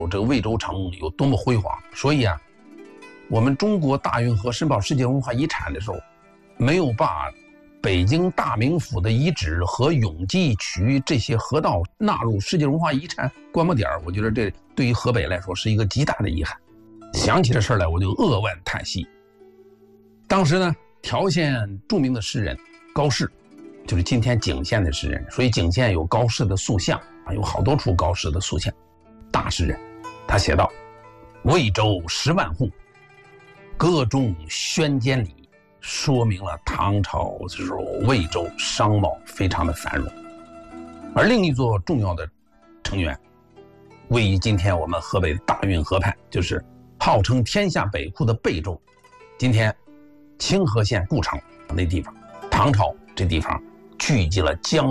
这个魏州城有多么辉煌。所以啊，我们中国大运河申报世界文化遗产的时候，没有把北京大名府的遗址和永济渠这些河道纳入世界文化遗产观摩点，我觉得这对于河北来说是一个极大的遗憾。想起这事儿来，我就扼腕叹息。当时呢，条县著名的诗人高适，就是今天景县的诗人，所以景县有高适的塑像啊，有好多处高适的塑像，大诗人。他写道：魏州10万户，歌中宣监里，说明了唐朝的时候魏州商贸非常的繁荣。而另一座重要的城垣，位于今天我们河北大运河畔，就是号称天下北库的贝州，今天清河县故城那地方，唐朝这地方聚集了江